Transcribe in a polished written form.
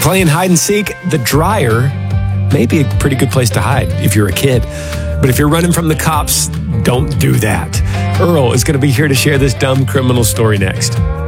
Playing hide and seek, the dryer may be a pretty good place to hide if you're a kid. But if you're running from the cops, don't do that. Earl is going to be here to share this dumb criminal story next.